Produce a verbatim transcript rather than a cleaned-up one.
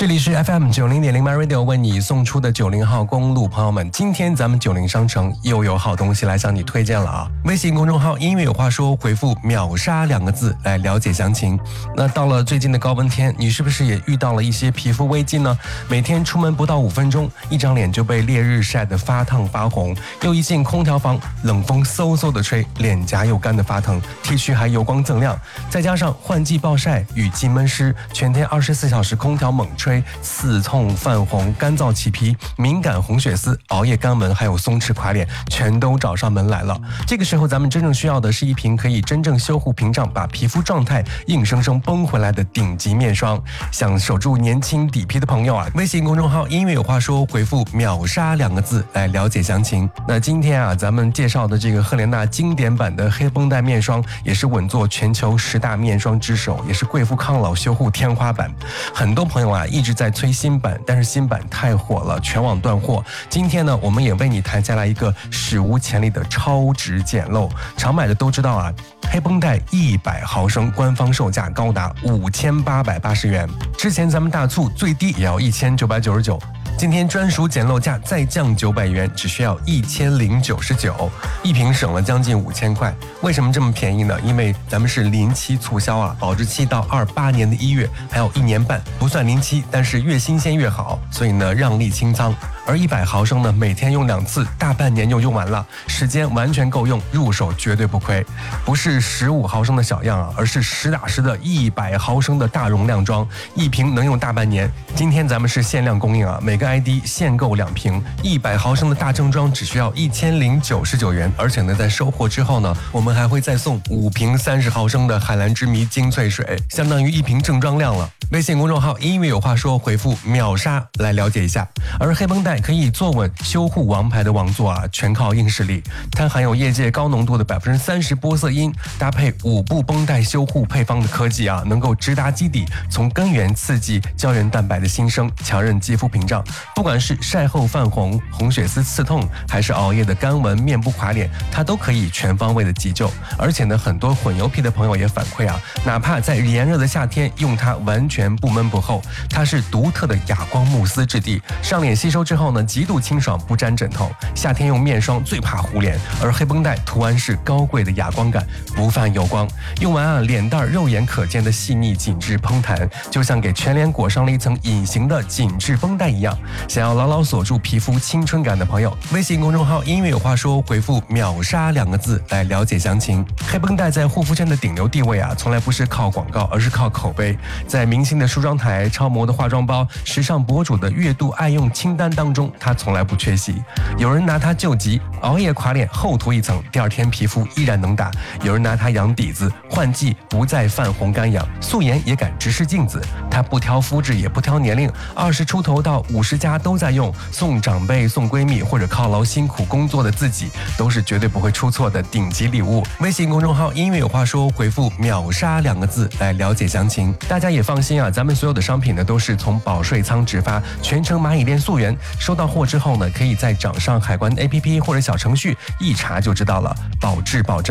这里是 F M 九零点零 My Radio 为你送出的九零号公路朋友们，今天咱们九零商城又有好东西来向你推荐了啊！微信公众号音乐有话说，回复秒杀两个字来了解详情。那到了最近的高温天，你是不是也遇到了一些皮肤危机呢？每天出门不到五分钟，一张脸就被烈日晒得发烫发红，又一进空调房，冷风嗖嗖的吹，脸颊又干得发疼， T 恤还油光锃亮，再加上换季暴晒、雨季闷湿，全天二十四小时空调猛吹，刺痛、泛红、干燥起皮、敏感红血丝、熬夜干纹，还有松弛垮脸，全都找上门来了。这个时候，咱们真正需要的是一瓶可以真正修护屏障，把皮肤状态硬生生崩回来的顶级面霜。想守住年轻底皮的朋友啊，微信公众号音乐有话说，回复秒杀两个字来了解详情。那今天啊，咱们介绍的这个赫莲娜经典版的黑绷带面霜， 也是稳坐全球十大面霜之首，也是贵妇抗老修护天花板。很多朋友啊一直在催新版，但是新版太火了，全网断货。今天呢，我们也为你谈下来一个史无前例的超值捡漏。常买的都知道啊，黑绷带一百毫升官方售价高达五千八百八十元，之前咱们大促最低也要一千九百九十九。 今天专属捡漏价再降九百元，只需要一千零九十九，一瓶省了将近五千块。为什么这么便宜呢？因为咱们是临期促销啊，保质期到二八年的一月，还有一年半，不算临期，但是越新鲜越好，所以呢让利清仓。而一百毫升呢，每天用两次，大半年就用完了，时间完全够用，入手绝对不亏。不是十五毫升的小样啊，而是实打实的一百毫升的大容量装，一瓶能用大半年。今天咱们是限量供应啊，每个 I D 限购两瓶，一百毫升的大正装只需要一千零九十九元，而且呢，在收货之后呢，我们还会再送五瓶三十毫升的海蓝之谜精粹水，相当于一瓶正装量了。微信公众号音乐有话说，回复秒杀来了解一下。而黑绷带可以坐稳修护王牌的王座啊，全靠硬实力。它含有业界高浓度的百分之三十玻色因，搭配五步绷带修护配方的科技啊，能够直达基底，从根源刺激胶原蛋白的新生，强韧肌肤屏障。 不管是晒后泛红、红血丝刺痛，还是熬夜的干纹、面部垮脸，它都可以全方位的急救。而且呢，很多混油皮的朋友也反馈啊，哪怕在炎热的夏天，用它完全不闷不厚。它是独特的哑光慕斯质地，上脸吸收之后呢，极度清爽，不沾枕头。夏天用面霜最怕糊脸，而黑绷带图案是高贵的哑光感，不泛油光。用完啊，脸蛋肉眼可见的细腻紧致嘭弹，就像给全脸裹上了一层隐形的紧致绷带一样。 想要牢牢锁住皮肤青春感的朋友，微信公众号音乐有话说，回复秒杀两个字来了解详情。黑绷带在护肤圈的顶流地位啊，从来不是靠广告，而是靠口碑。在明星的梳妆台、超模的化妆包、时尚博主的月度爱用清单当中，它从来不缺席。有人拿它救急，熬夜垮脸厚涂一层，第二天皮肤依然能打；有人拿它养底子，换季不再泛红干痒，素颜也敢直视镜子。它不挑肤质，也不挑年龄，二十出头到五十加 都在用，送长辈、送闺蜜或者犒劳辛苦工作的自己，都是绝对不会出错的顶级礼物。微信公众号音乐有话说，回复秒杀两个字来了解详情。大家也放心啊，咱们所有的商品呢都是从保税仓直发，全程蚂蚁链溯源。收到货之后呢，可以在掌上海关 A P P 或者小程序一查就知道了，保质保证。